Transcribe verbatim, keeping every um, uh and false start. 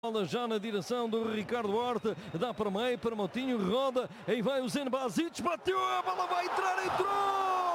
Bola já na direção do Ricardo Horta, dá para meio, para Moutinho, roda, aí vai o Zen Basic, bateu, a bola vai entrar, entrou!